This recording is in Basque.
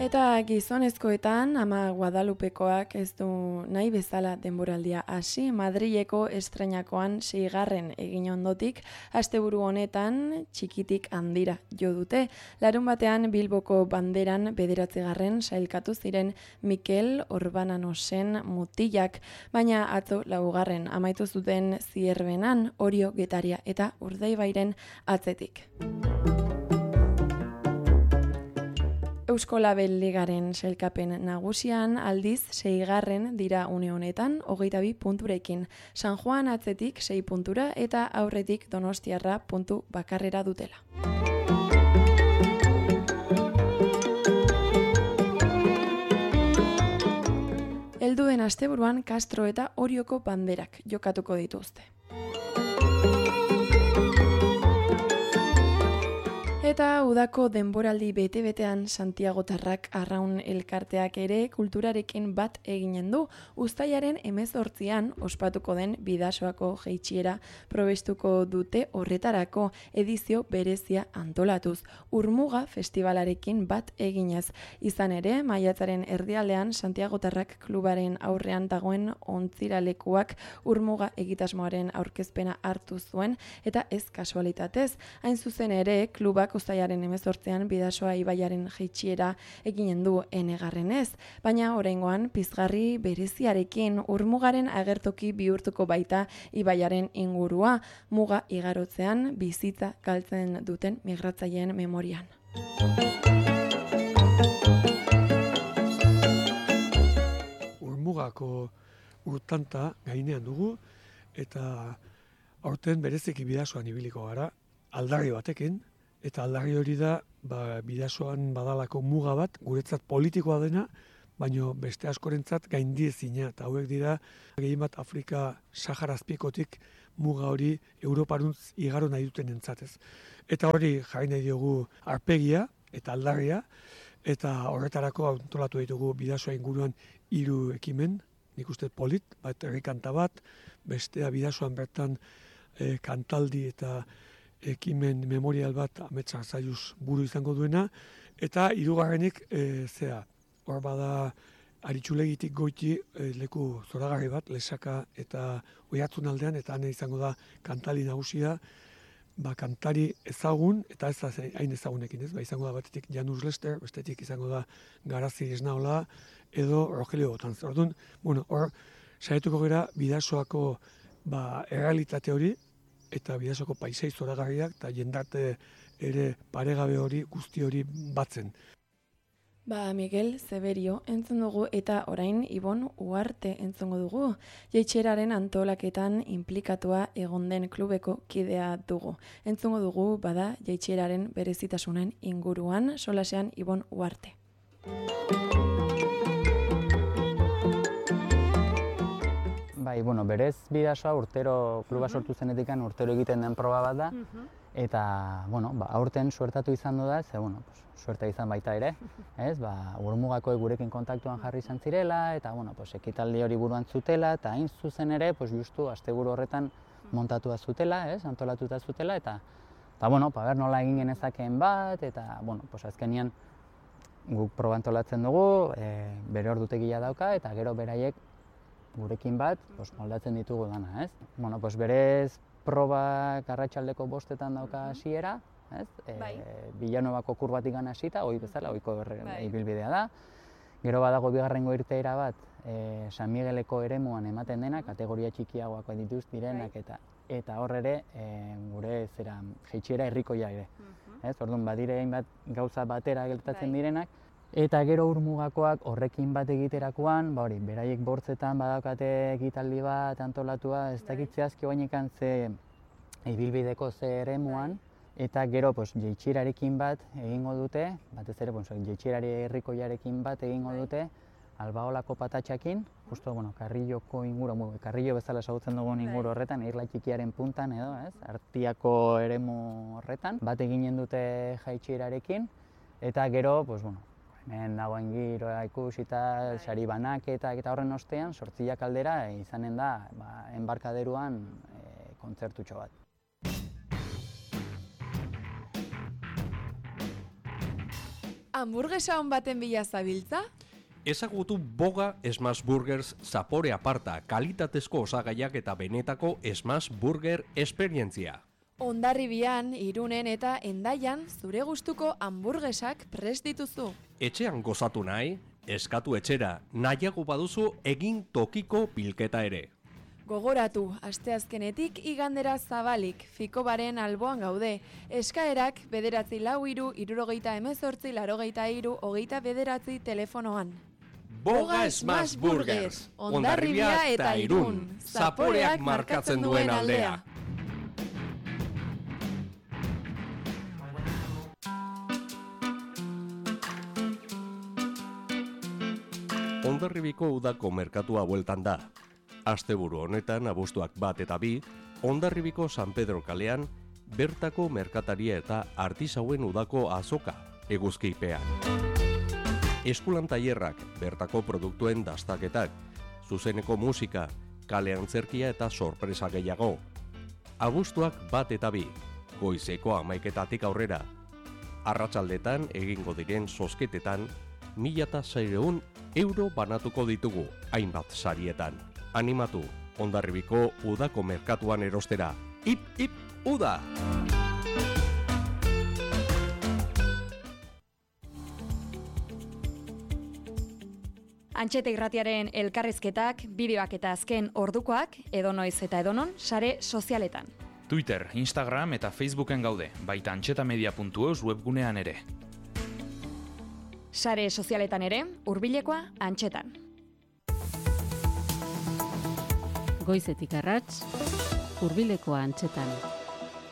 Eta gizonezkoetan ama Guadalupekoak ez du nahi bezala denboraldia hasi. Madrileko estreinakoan 6. egin ondotik, asteburu honetan txikitik handira jo dute. Larunbatean Bilboko banderan 9. sailkatu ziren Mikel Orbananosen mutilak, baina atzo 4. amaitu zuten Zierbenan, Orio, Getaria eta Urdaibairen atzetik. Eusko Label Ligaren sailkapen nagusian aldiz 6. dira une honetan 22 punturekin. San Juan atzetik 6 puntura eta aurretik Donostiarra puntu bakarrera dutela. Heldu den asteburuan Castro eta Orioko banderak jokatuko dituzte. Eta udako denboraldi bete-betean Santiagotarrak Arraun elkarteak ere kulturarekin bat eginen du. Uztailaren 18an ospatuko den Bidasoako jaitsiera probestuko dute horretarako edizio berezia antolatuz. Urmuga festivalarekin bat eginez. Izan ere, maiatzaren erdialdean Santiagotarrak klubaren aurrean dagoen ontziralekuak Urmuga egitasmoaren aurkezpena hartu zuen eta ez kasualitatez. Hain zuzen ere, klubak uztailaren 18an Bidasoa ibaiaren jaitsiera eginen du enegarrenez, baina oraingoan pizgarri bereziarekin Urmugaren agertoki bihurtuko baita ibaiaren ingurua, muga igarotzean bizitza galtzen duten migratzaileen memorian. Urmugako urtanta gainean dugu eta aurten bereziki Bidasoan ibiliko gara aldarri batekin. Eta aldarri hori da, Bidasoan badalako muga bat, guretzat politikoa dena, baino beste askorentzat gaindiezina. Eta hauek dira, gehien bat Afrika Sahara azpikotik muga hori Europaruntz igaro nahi duten entzatez. Eta hori jarri nahi diogu arpegia eta aldarria, eta horretarako antolatu ditugu Bidasoa inguruan 3 ekimen, nik uste polit, bat herrikanta bat, bestea Bidasoan bertan kantaldi eta ekimen memorial bat Ametsa Zaiuz buru izango duena, eta 3. Hor bada Aritxulegitik goiti leku zoragarri bat, Lesaka eta Oiartzun aldean, eta han izango da kantali nagusia, kantari ezagun, eta ez da hain ezagunekin ez, izango da batetik Janus Lester, bestetik izango da Garazi Esnaola, edo Rogelio Botanz. Orduan, hor saietuko gara Bidasoako errealitate hori, eta Bidasoko paisai zoragarriak eta jendarte ere paregabe hori, guzti hori batzen. Miguel Zeberio entzun dugu eta orain Ibon Uarte entzungo dugu. Jaitsieraren antolaketan inplikatua egon den klubeko kidea dugu. Entzungo dugu bada jaitsieraren berezitasunen inguruan, solasean Ibon Uarte. Berez Bidasoa urtero kluba sortu zenetikan urtero egiten den proba bat da, eta aurten suertatu izan du da, suerta izan baita ere, Urmugako gurekin kontaktuan jarri izan zirela, eta ekitaldi hori buruan zutela, eta hain zuzen ere, justu asteburu horretan montatua zutela, antolatuta zutela, eta ber nola egin genezakeen bat, eta azkenean guk proba antolatzen dugu, bere ordutegia dauka, eta gero beraiek gurekin bat, moldatzen ditugu dana, berez probak arratsaldeko 5etan dauka hasiera, Villanuevako kurbatik gana hasita, hori bezala, ohiko ibilbidea da. Gero badago bigarrengo irteera bat, San Migueleko eremuan ematen dena, kategoria txikiagoak dituz direnak, eta hor ere, gure jaitsiera herrikoia ere. Orduan, badire hainbat gauza batera gertatzen direnak, eta gero Urmugakoak horrekin bat egiterakoan, beraiek bortzetan badaukate ekitaldi bat antolatua, ez dakit zehazki oainekan ze ibilbideko ze eremuan, eta gero jaitsirarekin bat egingo dute, batez ere jaitsirari herrikoiarekin bat egingo dute, Albaolako patatxakin, justo Karrilloko inguru, Karrillo bezala ezagutzen dugun inguru horretan, irla txikiaren puntan edo, Artiako eremu horretan, bat eginen dute jaitsirarekin, eta gero, hemen dagoen giroa ikusita, sari banaketak eta horren ostean, 8 aldera izanen da enbarkaderuan kontzertutxo bat. Hamburguesa on baten bila zabiltza? Ezagutu Boga Smash Burgers zapore aparta, kalitatezko osagaiak eta benetako Smash Burger esperientzia. Hondarribian, Irunen eta Hendaian zure gustuko hamburgesak prest dituzu. Etxean gozatu nahi, eskatu etxera, nahiago baduzu egin tokiko bilketa ere. Gogoratu, asteazkenetik igandera zabalik, Fikobaren alboan gaude. Eskaerak 9431883 telefonoan. Boga Smash Burgers, Hondarribia eta Irun, zaporeak markatzen duen aldea. Hondarribiko udako merkatua bueltan da. Asteburu honetan, abuztuak 1 eta 2, Hondarribiko San Pedro kalean, bertako merkataria eta artisauen udako azoka eguzkipean. Eskulan tailerrak, bertako produktuen dastaketak, zuzeneko musika, kale antzerkia eta sorpresa gehiago. Abuztuak 1 eta 2, goizeko 11:00 aurrera. Arratsaldetan egingo diren zozketetan, 1.600 euro banatuko ditugu, hainbat sarietan. Animatu, Hondarribiko udako merkatuan erostera. Ip, ip, uda! Antxeta irratiaren elkarrizketak, bideoak eta azken ordukoak, edonoiz eta edonon, sare sozialetan. Twitter, Instagram eta Facebooken gaude, baita antxetamedia.eus webgunean ere. Sare sozialetan ere, hurbilekoa Antxetan. Goizetik arrats, hurbilekoa Antxetan.